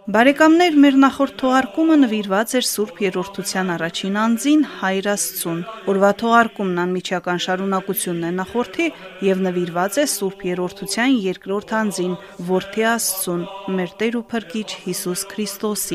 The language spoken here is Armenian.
Բարեկամներ, մեր նախորդ թողարկումը նվիրված էր Սուրբ Երրորդության առաջին անձին Հայր Աստծուն։ Օրվա թողարկումն անմիջական շարունակությունն է նախորդի եւ նվիրված է Սուրբ Երրորդության երկրորդ անձին, Որդի Աստծուն, մեր Տեր ու Փրկիչ Հիսուս Քրիստոսին։